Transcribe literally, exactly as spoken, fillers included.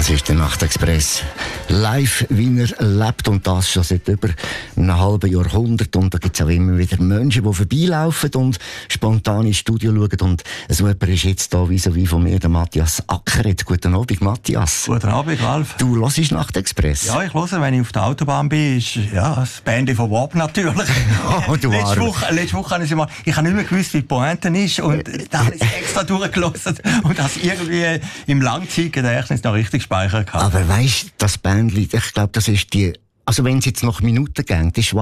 Das ist der Nachtexpress. Live, wie er lebt, und das schon seit über einem halben Jahrhundert. Und da gibt es auch immer wieder Menschen, die vorbeilaufen und spontan ins Studio schauen. Und so jemand ist jetzt da vis-à-vis von mir, der Matthias Ackeret. Guten Abend, Matthias. Guten Abend, Ralf. Du hörst Nachtexpress? Ja, ich höre, wenn ich auf der Autobahn bin, ist ja, das Band von Warp natürlich. Oh, du letzte, Woche, letzte Woche habe ich mal, ich habe nicht mehr gewusst, wie die Pointe ist, und da habe ich es extra durchgelassen und das irgendwie im Langzeitgedächtnis noch richtig gespeichert gehabt. Aber weisst, das Bändli, ich glaube, das ist die, also wenn es jetzt noch Minuten geht, das ist